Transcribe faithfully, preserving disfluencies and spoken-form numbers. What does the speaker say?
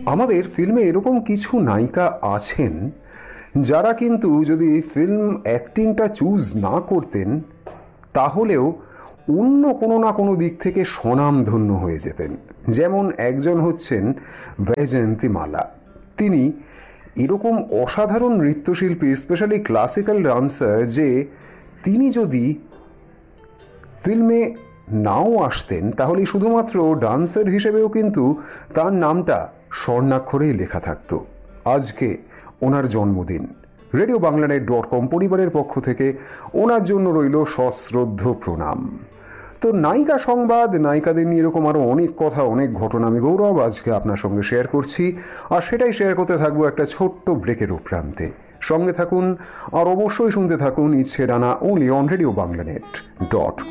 আমাদের ফিল্মে এরকম কিছু নায়িকা আছেন যারা কিন্তু যদি ফিল্ম অ্যাক্টিংটা চুজ না করতেন তাহলেও অন্য কোনো না কোনো দিক থেকে স্বনামধন্য হয়ে যেতেন। যেমন একজন হচ্ছেন বৈজয়ন্তীমালা। তিনি এরকম অসাধারণ নৃত্যশিল্পী, স্পেশালি ক্লাসিক্যাল ডান্সার, যে তিনি যদি ফিল্মে নাও আসতেন তাহলে শুধুমাত্র ডান্সার হিসেবেও কিন্তু তার নামটা স্বর্ণাক্ষরেই লেখা থাকতো। আজকে ওনার জন্মদিন। রেডিও বাংলানেট ডট কম পরিবারের পক্ষ থেকে ওনার জন্য রইল সশ্রদ্ধ প্রণাম। তো নায়িকা সংবাদ, নায়িকাদের নিয়ে এরকম আরো অনেক কথা, অনেক ঘটনা আমি গৌরব আজকে আপনার সঙ্গে শেয়ার করছি, আর সেটাই শেয়ার করতে থাকবো একটা ছোট্ট ব্রেকের উপরান্তে। সঙ্গে থাকুন আর অবশ্যই শুনতে থাকুন ইচ্ছে ডানা, only on radio বাংলানেট dot com.